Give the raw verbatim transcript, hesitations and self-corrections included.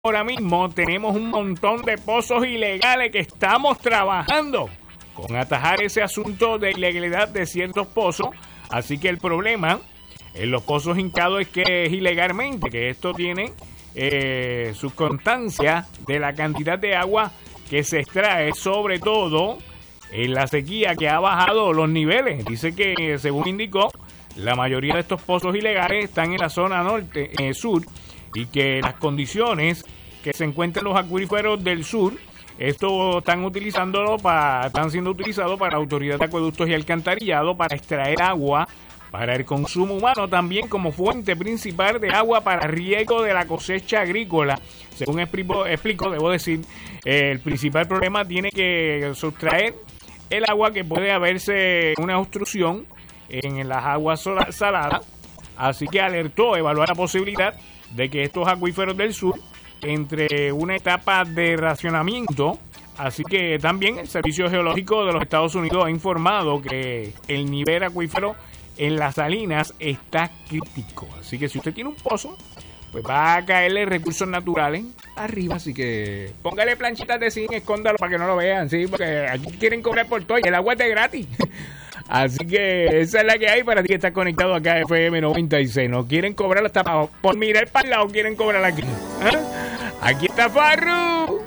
ahora mismo tenemos un montón de pozos ilegales que estamos trabajando con atajar ese asunto de ilegalidad de ciertos pozos. Así que el problema en los pozos hincados es que es ilegalmente, que esto tiene eh, su constancia de la cantidad de agua que se extrae, sobre todo en la sequía que ha bajado los niveles. Dice que, según indicó, la mayoría de estos pozos ilegales están en la zona norte, eh, sur, y que las condiciones que se encuentran en los acuíferos del sur, esto están utilizándolo para, están siendo utilizados para la Autoridad de Acueductos y Alcantarillado para extraer agua para el consumo humano, también como fuente principal de agua para riego de la cosecha agrícola. Según explico, explico debo decir, eh, el principal problema tiene que sustraer el agua, que puede haberse una obstrucción en las aguas saladas, así que alertó evaluar la posibilidad de que estos acuíferos del sur entre una etapa de racionamiento. Así que también el Servicio Geológico de los Estados Unidos ha informado que el nivel acuífero en las salinas está crítico. Así que si usted tiene un pozo, pues va a caerle recursos naturales arriba. Así que póngale planchitas de zinc, escóndalo para que no lo vean, ¿sí? Porque aquí quieren cobrar por todo y el agua es de gratis. Así que esa es la que hay para ti que estás conectado acá a F M noventa y seis. No quieren cobrar hasta por mirar para el lado, quieren cobrar aquí. ¿Eh? Aquí está Farru.